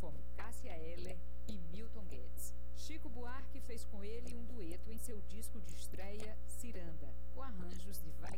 como Cássia Eller e Milton Guedes. Chico Buarque fez com ele um dueto em seu disco de estreia, Ciranda, com arranjos de